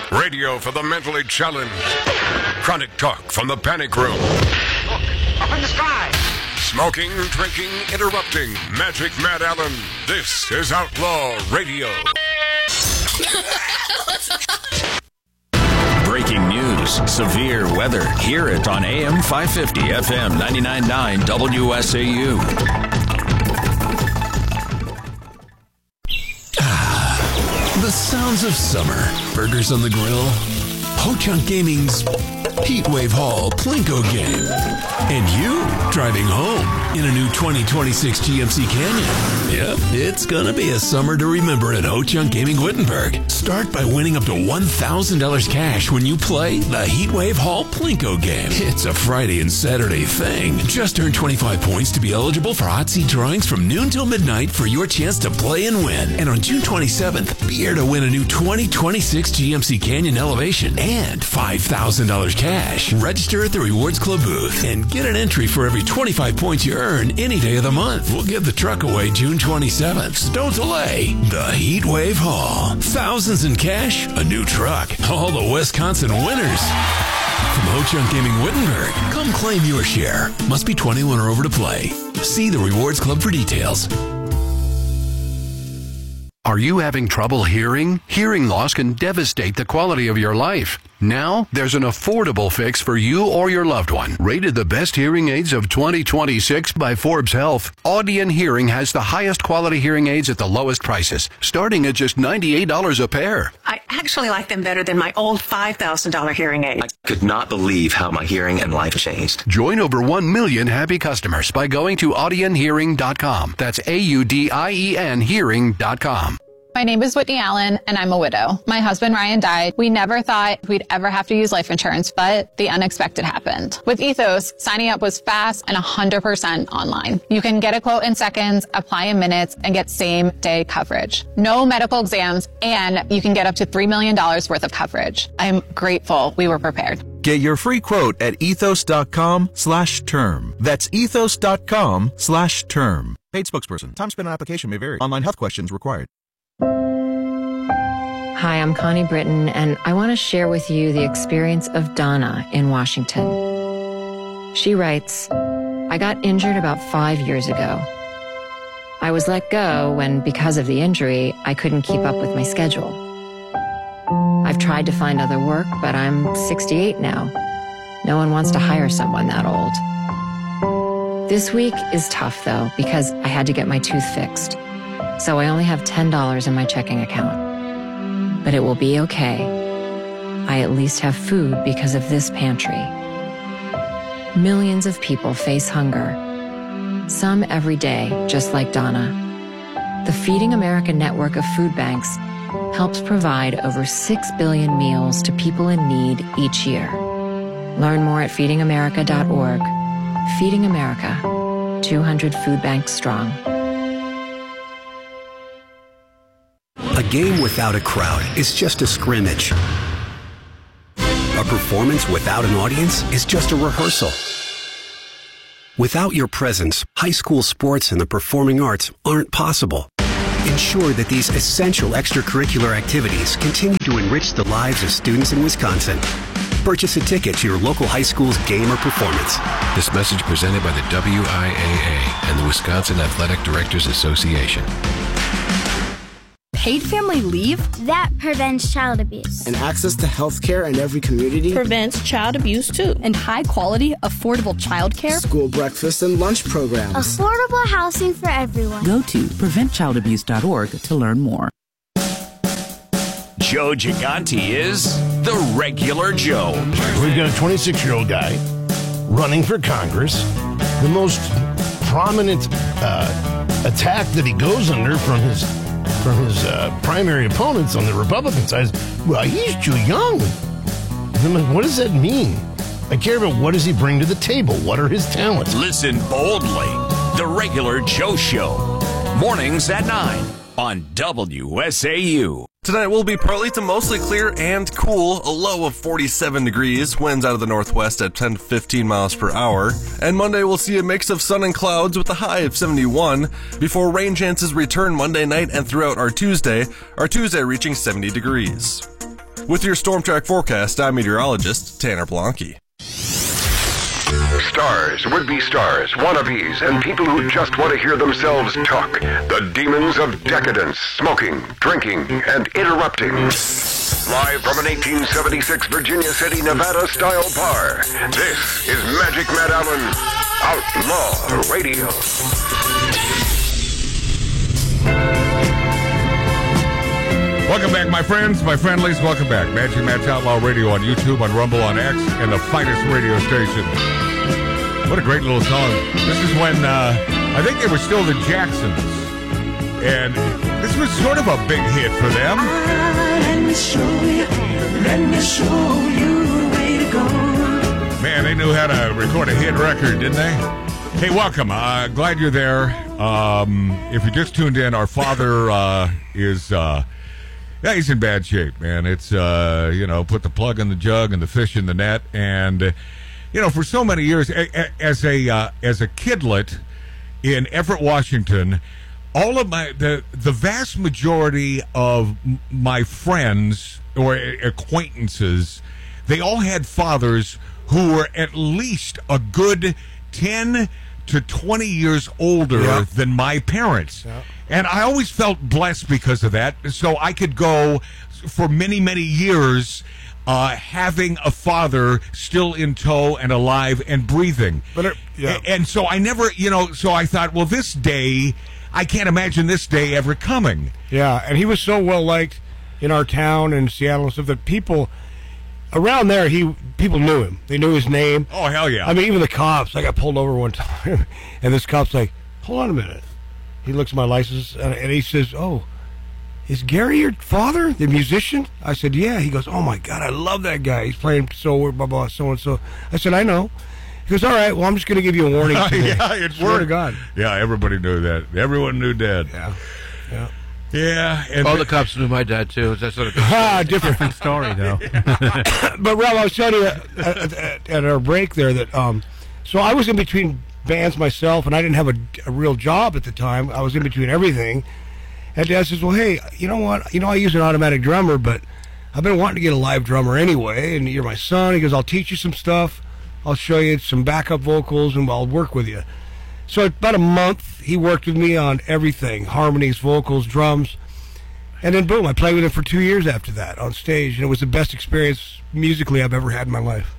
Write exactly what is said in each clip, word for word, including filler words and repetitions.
Radio for the mentally challenged. Chronic talk from the panic room. Look, up in the sky. Smoking, drinking, interrupting. Magic Matt Allen. This is Outlaw Radio. Breaking news, severe weather. Hear it on A M five fifty, F M ninety-nine point nine W S A U. Ah, the sounds of summer. Burgers on the grill. Ho-Chunk Gaming's Heatwave Hall Plinko game. And you driving home in a new twenty twenty-six G M C Canyon. Yep, it's gonna be a summer to remember at Ho-Chunk Gaming Wittenberg. Start by winning up to one thousand dollars cash when you play the Heatwave Hall Plinko game. It's a Friday and Saturday thing. Just earn twenty-five points to be eligible for hot seat drawings from noon till midnight for your chance to play and win. And on June twenty-seventh, be here to win a new twenty twenty-six G M C Canyon Elevation and five thousand dollars cash. Register at the Rewards Club booth and get an entry for every twenty-five points you earn any day of the month. We'll give the truck away June twenty-seventh. So don't delay. The Heatwave Hall. Thousands in cash, a new truck. All the Wisconsin winners. From Ho-Chunk Gaming Wittenberg, come claim your share. Must be twenty-one or over to play. See the Rewards Club for details. Are you having trouble hearing? Hearing loss can devastate the quality of your life. Now, there's an affordable fix for you or your loved one. Rated the best hearing aids of twenty twenty-six by Forbes Health, Audion Hearing has the highest quality hearing aids at the lowest prices, starting at just ninety-eight dollars a pair. I actually like them better than my old five thousand dollars hearing aid. I could not believe how my hearing and life changed. Join over one million happy customers by going to audion hearing dot com. That's A U D I E N hearing dot com. My name is Whitney Allen, and I'm a widow. My husband, Ryan, died. We never thought we'd ever have to use life insurance, but the unexpected happened. With Ethos, signing up was fast and one hundred percent online. You can get a quote in seconds, apply in minutes, and get same-day coverage. No medical exams, and you can get up to three million dollars worth of coverage. I'm grateful we were prepared. Get your free quote at ethos.com slash term. That's ethos.com slash term. Paid spokesperson. Time spent on application may vary. Online health questions required. Hi, I'm Connie Britton, and I want to share with you the experience of Donna in Washington. She writes, I got injured about five years ago. I was let go when, because of the injury, I couldn't keep up with my schedule. I've tried to find other work, but I'm sixty-eight now. No one wants to hire someone that old. This week is tough, though, because I had to get my tooth fixed. So I only have ten dollars in my checking account. But it will be okay. I at least have food because of this pantry. Millions of people face hunger. Some every day, just like Donna. The Feeding America network of food banks helps provide over six billion meals to people in need each year. Learn more at feeding america dot org. Feeding America, two hundred food banks strong. A game without a crowd is just a scrimmage. A performance without an audience is just a rehearsal. Without your presence, high school sports and the performing arts aren't possible. Ensure that these essential extracurricular activities continue to enrich the lives of students in Wisconsin. Purchase a ticket to your local high school's game or performance. This message presented by the W I A A and the Wisconsin Athletic Directors Association. Paid family leave? That prevents child abuse. And access to health care in every community? Prevents child abuse, too. And high-quality, affordable child care? School breakfast and lunch programs. Affordable housing for everyone. Go to prevent child abuse dot org to learn more. Joe Gigante is the regular Joe. We've got a twenty-six-year-old guy running for Congress. The most prominent uh, attack that he goes under from his from his uh, primary opponents on the Republican side is, well, he's too young. I'm like, what does that mean? I care about what does he bring to the table? What are his talents? Listen boldly. The Regular Joe Show. Mornings at nine on W S A U. Tonight will be partly to mostly clear and cool, a low of forty-seven degrees, winds out of the northwest at ten to fifteen miles per hour. And Monday we'll see a mix of sun and clouds with a high of seventy-one, before rain chances return Monday night and throughout our Tuesday, our Tuesday reaching seventy degrees. With your Storm Track forecast, I'm meteorologist Tanner Blanke. Stars, would-be stars, wannabes, and people who just want to hear themselves talk. The demons of decadence, smoking, drinking, and interrupting. Live from an eighteen seventy-six Virginia City, Nevada-style bar, this is Magic Matt Allen, Outlaw Radio. Welcome back, my friends, my friendlies. Welcome back. Magic Matt's Outlaw Radio on YouTube, on Rumble, on X, and the finest radio station. What a great little song. This is when, uh, I think they were still the Jacksons. And this was sort of a big hit for them. Let me show you, let me show you the way to go. Man, they knew how to record a hit record, didn't they? Hey, welcome. Uh, glad you're there. Um, if you just tuned in, our father uh, is... Uh, Yeah, he's in bad shape, man. It's, uh, you know, put the plug in the jug and the fish in the net. And, uh, you know, for so many years, a, a, as a uh, as a kidlet in Everett, Washington, all of my, the, the vast majority of m- my friends or acquaintances, they all had fathers who were at least a good ten to twenty years older yeah. than my parents. Yeah. And I always felt blessed because of that. So I could go for many, many years uh, having a father still in tow and alive and breathing. But it, yeah. and, and so I never, you know, so I thought, well, this day, I can't imagine this day ever coming. Yeah, and he was so well liked in our town and Seattle and stuff that people around there, he people knew him. They knew his name. Oh, hell yeah. I mean, even the cops. I got pulled over one time, and this cop's like, hold on a minute. He looks at my license, and, and he says, oh, is Gary your father, the musician? I said, yeah. He goes, oh, my God, I love that guy. He's playing so, blah, blah, so-and-so. I said, I know. He goes, all right, well, I'm just going to give you a warning today. Yeah, it Swear worked. to God. Yeah, everybody knew that. Everyone knew Dad. Yeah, yeah. Yeah. And all the cops knew my dad, too. That's sort of ah, different story, though. But, Ralph, I was telling you at, at, at our break there that, um, so I was in between bands myself, and I didn't have a, a real job at the time. I was in between everything. And Dad says, well, hey, you know what? You know, I use an automatic drummer, but I've been wanting to get a live drummer anyway, and you're my son. He goes, I'll teach you some stuff. I'll show you some backup vocals, and I'll work with you. So about a month, he worked with me on everything, harmonies, vocals, drums. And then, boom, I played with him for two years after that on stage, and it was the best experience musically I've ever had in my life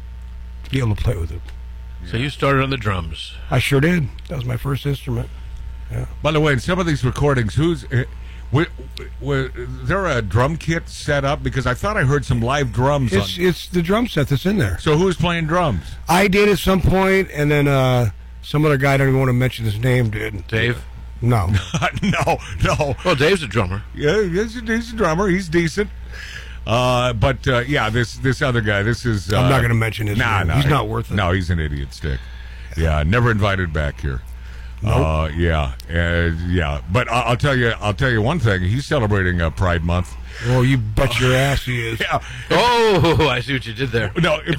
to be able to play with him. So you started on the drums. I sure did. That was my first instrument. Yeah. By the way, in some of these recordings, who's uh, was, was there a drum kit set up? Because I thought I heard some live drums. It's on... it's the drum set that's in there. So who's playing drums? I did at some point, and then uh, some other guy, I don't even want to mention his name, did. Dave? No. no, no. Well, Dave's a drummer. Yeah, he's a, he's a drummer. He's decent. Uh, but uh, yeah, this this other guy, this is. Uh, I'm not going to mention his nah, name. Nah, he's not worth it. No, he's an idiot stick. Yeah, never invited back here. Nope. Uh, yeah, uh, yeah. But I- I'll tell you, I'll tell you one thing. He's celebrating uh, Pride Month. Oh, you bet your ass he is. Yeah. Oh, I see what you did there. No, it,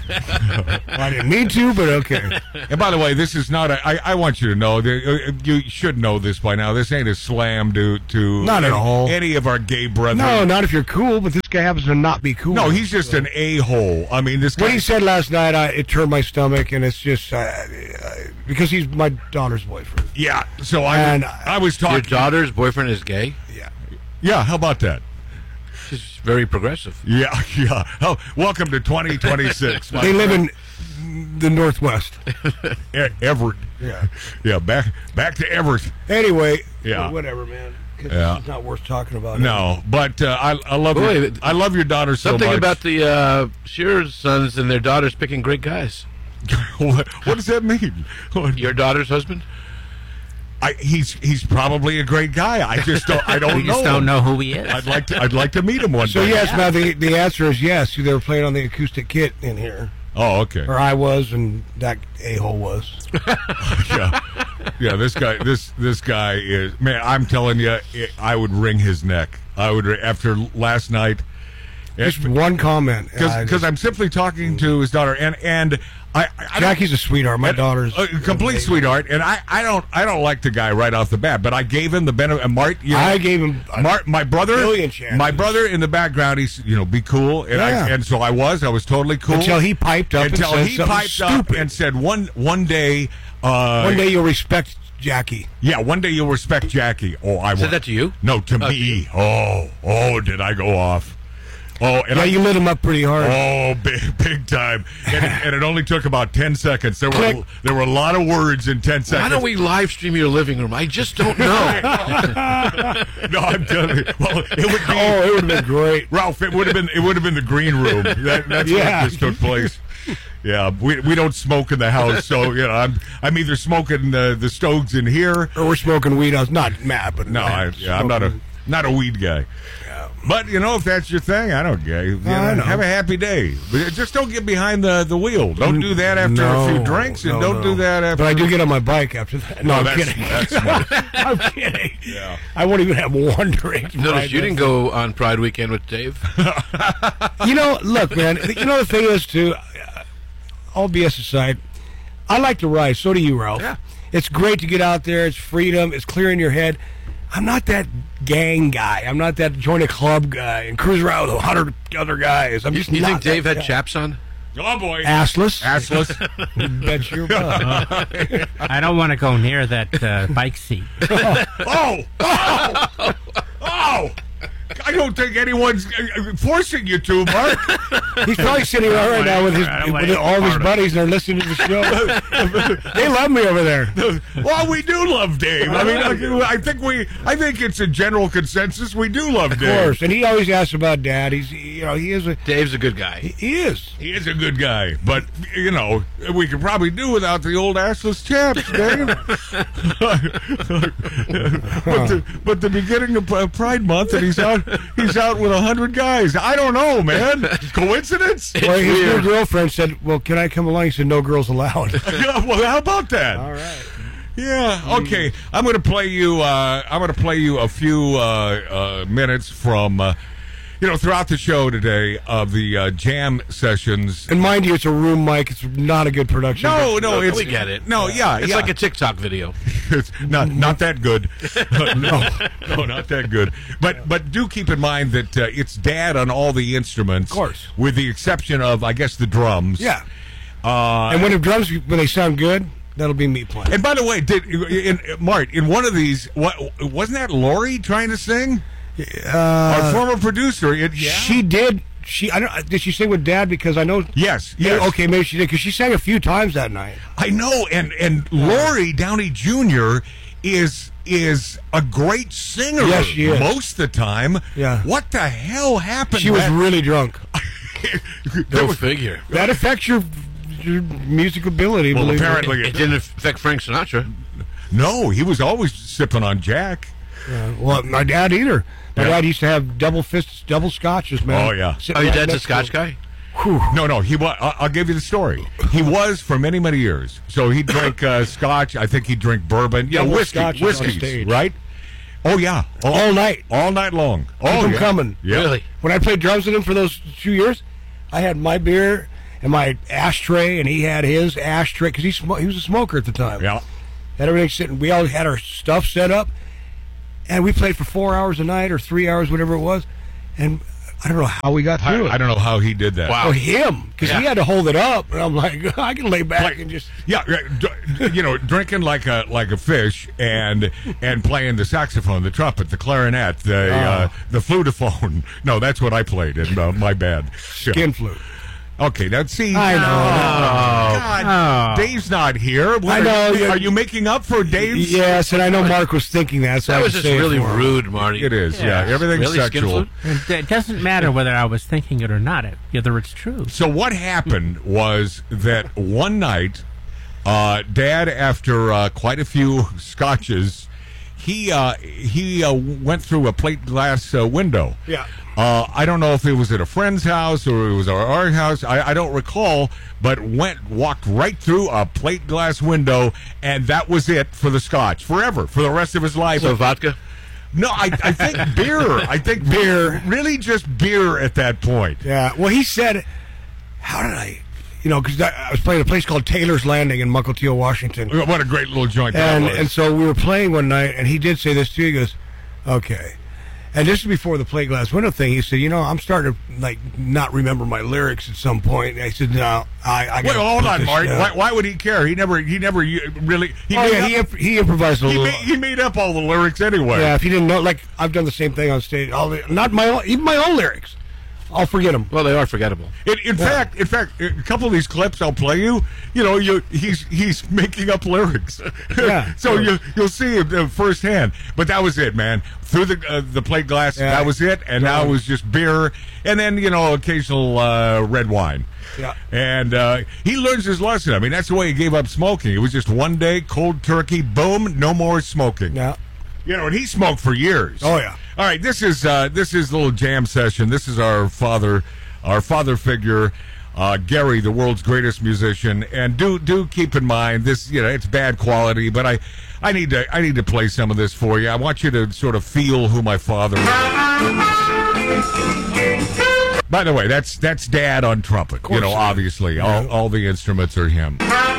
it, I didn't mean to, but okay. And by the way, this is not a. I, I want you to know that uh, you should know this by now. This ain't a slam to to not at any, all any of our gay brethren. No, not if you're cool. But this guy happens to not be cool. No, he's just so. an a-hole. I mean, this. Guy, what he said last night, I, it turned my stomach, and it's just uh, uh, because he's my daughter's boyfriend. Yeah. So I, and, I was talking. Your daughter's boyfriend is gay? Yeah. Yeah. How about that? She's very progressive. Yeah, yeah. Oh, welcome to twenty twenty-six. They live in the Northwest. e- Everett. Yeah. Yeah, back back to Everett. Anyway, yeah. whatever, man. Yeah. It's not worth talking about. No, anymore. but uh, I, I love Boy, your, I love your daughter so something much. Something about the uh, Shearer's sons and their daughters picking great guys. what, what does that mean? Your daughter's husband? I, he's he's probably a great guy. I just don't I don't we know. just don't know who he is. I'd like to I'd like to meet him one so day. So yes, now the the answer is yes. They were playing on the acoustic kit in here. Oh, okay. Or I was, and that a-hole was. yeah, yeah. This guy, this this guy is man. I'm telling you, I would wring his neck. I would after last night. Just one comment. Because I'm simply talking to his daughter, and and I, I Jackie's a sweetheart. My daughter's a complete sweetheart, and I, I don't I don't like the guy right off the bat, but I gave him the benefit. And Mart, you know, I gave him Mart, my brother, million chances. my brother in the background. He's you know be cool, and Yeah. I and so I was I was totally cool Until he piped up and until said he something piped stupid. up and said one one day. Uh, One day you'll respect Jackie. Yeah, one day you'll respect Jackie. Oh, I Said will. that to you? No, to Oh, me. Oh, oh, did I go off? Oh, and Yeah, I, you lit him up pretty hard. Oh, big, big time, and it, and it only took about ten seconds. There were Click. there were a lot of words in ten seconds. Why don't we live stream your living room? I just don't know. No, I'm telling you. Well, it would be. Oh, it would have been great. Ralph, it would have been it would have been the green room. That, that's Yeah. where this took place. Yeah, we we don't smoke in the house, so you know I'm I'm either smoking the the stoves in here, or we're smoking weed. I was not mad, but no, I, yeah, I'm not a not a weed guy. But you know, if that's your thing, I don't care. You know, I know. Have a happy day, but just don't get behind the, the wheel. Don't do that after No, a few drinks, and no, don't no. do that after. But I do get on my bike after that. No, Oh, I'm that's- kidding. that's smart. I'm kidding. Yeah. I won't even have one drink. Notice Right you didn't now. go on Pride Weekend with Dave. You know, look, man. You know the thing is, too. uh, All B S aside, I like to ride. So do you, Ralph. Yeah. It's great to get out there. It's freedom. It's clearing your head. I'm not that gang guy. I'm not that join a club guy and cruise around with a hundred other guys. I'm You, just you not think Dave that had guy. chaps on? Oh boy, Assless. assless. Bet your butt. I don't want to go near that uh, bike seat. Oh, oh, oh! I don't think anyone's uh, forcing you to, Mark. He's probably sitting around right now with his with all of his buddies. They're listening to the show. They love me over there. Well, we do love Dave. I mean, I, I think we, I think it's a general consensus. We do love Of Dave. course, and he always asks about Dad. He's, you know, he is a Dave's a good guy. he is. He is a good guy, but you know, we could probably do without the old assless chaps, Dave. but, the, but the beginning of uh, Pride Month, and he's out, he's out with a hundred guys. I don't know, man. Coincidence? Well, his new girlfriend said, "Well, can I come along?" He said, "No girls allowed." Yeah, well, how about that? All right. Yeah. Okay. I'm going to play you. Uh, I'm going to play you a few uh, uh, minutes from, uh, you know, throughout the show today of the uh, jam sessions. And mind you, it's a room mic. It's not a good production. No, no, No, it's we get it. No, yeah, It's yeah. like a TikTok video. It's not not that good. no, no, not that good. But but do keep in mind that uh, it's Dad on all the instruments, Of course. with the exception of I guess the drums. Yeah. Uh, And when the drums, when they sound good, that'll be me playing. and by the way, did in, Mart in one of these? What wasn't that Lori trying to sing? Uh, Our former producer. It, yeah. She did. She I don't. Did she sing with Dad? Because I know. Yes. Yeah, Yes. okay, maybe she did. Because she sang a few times that night. I know, and and Lori Downey Junior is is a great singer. Yes, she is. Most of the time. Yeah. What the hell happened? She was that- really drunk. There Go was- figure. That affects your, your music ability. Well, believe me. apparently It didn't affect Frank Sinatra. No, he was always sipping on Jack. Yeah, well, my dad either. My Yeah. dad used to have double fists, double scotches, man. Oh, yeah. Sitting Oh, your right dad's a next to Scotch him. guy? No, no, he was. I'll give you the story. He was for many, many years. So he'd drink uh, scotch. I think he'd drink bourbon. Yeah, Double whiskey, scotches on whiskeys, stage. right? Oh yeah, all, All night. all night long. Keep Oh, them yeah. coming. Yeah. Really? When I played drums with him for those two years, I had my beer and my ashtray, and he had his ashtray because he sm- he was a smoker at the time. Yeah. Had everything sitting. We all had our stuff set up, and we played for four hours a night or three hours, whatever it was. And I don't know how we got through I, it. I don't know how he did that. Oh, him, because Yeah. he had to hold it up, and I'm like, I can lay back Like- and just. Yeah, yeah, d- you know, drinking like a like a fish, and and playing the saxophone, the trumpet, the clarinet, the uh, the flutophone. No, that's what I played. And uh, my bad. Yeah. Skin flute. Okay, now see. I know. Oh, God, Oh. Dave's not here. What, I are know, you- yeah. Are you making up for Dave's? Yes, and I know Mark was thinking that. So That I was could just say it really for him. rude, Marty. It is. Yeah, Yeah. everything's Really, skin sexual. flute? It, it doesn't matter whether I was thinking it or not, it, whether it's true. So what happened was that one night, uh, Dad, after uh, quite a few scotches, he uh, he uh, went through a plate glass uh, window. Yeah. Uh, I don't know if it was at a friend's house or it was at our house. I, I don't recall, but went walked right through a plate glass window, and that was it for the scotch forever, for the rest of his life. So vodka? No, I, I think beer. I think beer. Really just beer at that point. Yeah. Well, he said, how did I, you know, because I was playing a place called Taylor's Landing in Mukilteo, Washington. What a great little joint and, that was. And so we were playing one night, and he did say this too. He goes, okay. And this is before the plate glass window thing. He said, you know, I'm starting to, like, not remember my lyrics at some point. And I said, no, I, I Wait, hold on, Mark. Down. Why, why would he care? He never, he never really. He oh, made yeah, up, he, imp- he improvised a he little. made, he made up all the lyrics anyway. Yeah, if he didn't know, like, I've done the same thing on stage. All the, not my own, even my own lyrics. I'll forget them. Well, they are forgettable. In, in yeah. fact, in fact, a couple of these clips I'll play you. You know, you he's he's making up lyrics. Yeah. so you you'll see it uh, firsthand. But that was it, man. Through the uh, the plate glass, yeah. that was it, and yeah. now it was just beer, and then you know occasional uh, red wine. Yeah. And uh, he learns his lesson. I mean, that's the way he gave up smoking. It was just one day, cold turkey, boom, no more smoking. Yeah. You know, and he smoked for years. Oh yeah. All right, this is uh, this is a little jam session. This is our father, our father figure, uh, Gary, the world's greatest musician. And do do keep in mind this. You know, it's bad quality, but I, I need to I need to play some of this for you. I want you to sort of feel who my father is. By the way, that's that's Dad on trumpet. You know, so. obviously, all all the instruments are him.